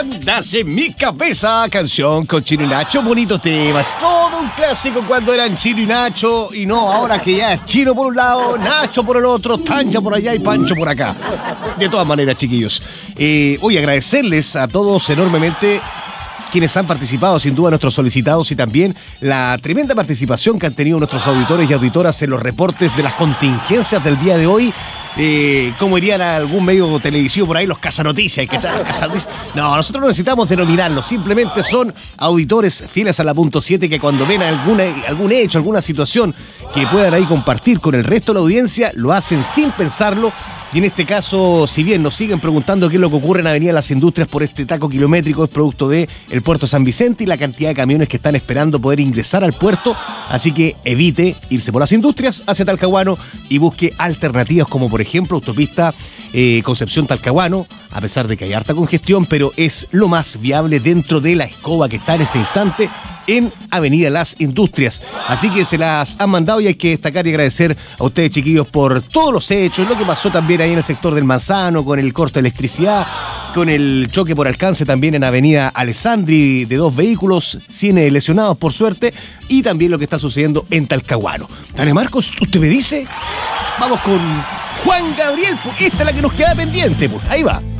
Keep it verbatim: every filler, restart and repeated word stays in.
Andas en mi cabeza, canción con Chino y Nacho, bonito tema, todo un clásico cuando eran Chino y Nacho, y no ahora que ya es Chino por un lado, Nacho por el otro, Tancha por allá y Pancho por acá. De todas maneras, chiquillos, eh, voy a agradecerles a todos enormemente quienes han participado, sin duda nuestros solicitados, y también la tremenda participación que han tenido nuestros auditores y auditoras en los reportes de las contingencias del día de hoy. Eh, como irían a algún medio televisivo por ahí, los cazanoticias, ¿cachai? Los cazanoticias. No, nosotros no necesitamos denominarlos, simplemente son auditores fieles a la punto siete que cuando ven alguna, algún hecho, alguna situación que puedan ahí compartir con el resto de la audiencia, lo hacen sin pensarlo. Y en este caso, si bien nos siguen preguntando qué es lo que ocurre en Avenida Las Industrias por este taco kilométrico, es producto de el puerto San Vicente y la cantidad de camiones que están esperando poder ingresar al puerto. Así que evite irse por Las Industrias hacia Talcahuano y busque alternativas como por ejemplo autopista eh, Concepción-Talcahuano, a pesar de que hay harta congestión, pero es lo más viable dentro de la escoba que está en este instante en Avenida Las Industrias. Así que se las han mandado y hay que destacar y agradecer a ustedes, chiquillos, por todos los hechos, lo que pasó también ahí en el sector del Manzano, con el corte de electricidad, con el choque por alcance también en Avenida Alessandri de dos vehículos, sin lesionados por suerte, y también lo que está sucediendo en Talcahuano. Dale, Marcos, ¿usted me dice? Vamos con Juan Gabriel, pues esta es la que nos queda pendiente, pues ahí va.